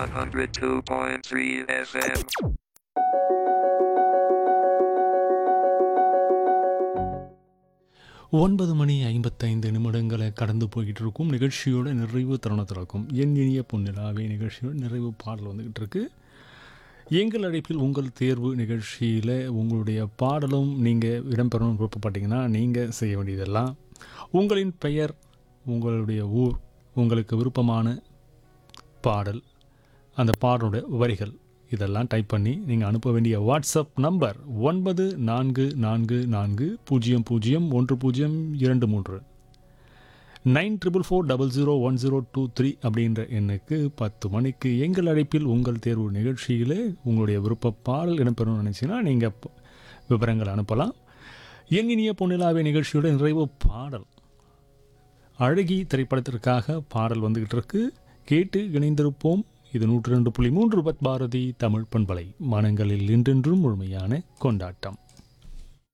102.3 FM. ஒன்பது மணி 55 கடந்து போய்கிட்டு இருக்கும். நிகழ்ச்சியோட நிறைவு தருணத்தில் இருக்கும். என் இனிய பொன்னிலாவே நிகழ்ச்சியோட நிறைவு பாடல் வந்துக்கிட்டு இருக்கு. எங்கள் அழைப்பில் உங்கள் தேர்வு நிகழ்ச்சியில் உங்களுடைய பாடலும் நீங்கள் இடம்பெறணும்னு விருப்பப்பட்டீங்கன்னா நீங்கள் செய்ய வேண்டியதெல்லாம் உங்களின் பெயர், உங்களுடைய ஊர், உங்களுக்கு விருப்பமான பாடல், அந்த பாடலுடைய வரிகள் இதெல்லாம் டைப் பண்ணி நீங்கள் அனுப்ப வேண்டிய வாட்ஸ்அப் நம்பர் 9444001023 9444001023 அப்படின்ற எண்ணுக்கு 10 மணிக்கு எங்கள் அழைப்பில் உங்கள் தேர்வு நிகழ்ச்சியில் உங்களுடைய விருப்ப பாடல் இடம்பெறணும்னு நினச்சிங்கன்னா நீங்கள் விவரங்கள் அனுப்பலாம். என் இனிய பொன்னிலாவே நிகழ்ச்சியோட நிறைவு பாடல் அழகி திரைப்படத்திற்காக பாடல் வந்துக்கிட்டு இருக்கு. கேட்டு இணைந்திருப்போம். இது 102.3 பாரதி தமிழ் பண்பலை. மனங்களில் என்றென்றும் முழுமையான கொண்டாட்டம்.